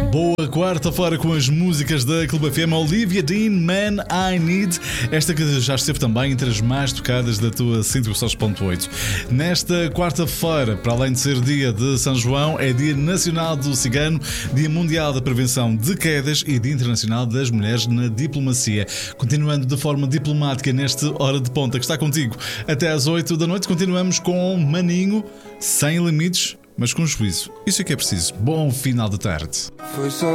Boa quarta-feira com as músicas da Clube FM. Olivia Dean, Man I Need. Esta que já esteve também entre as mais tocadas da tua 106.8. Nesta quarta-feira, para além de ser dia de São João, é Dia Nacional do Cigano, Dia Mundial da Prevenção de Quedas e Dia Internacional das Mulheres na Diplomacia. Continuando de forma diplomática neste Hora de Ponta que está contigo até às 8 da noite, continuamos com Maninho, Sem Limites, mas com juízo. Isso é que é preciso. Bom final de tarde. Foi só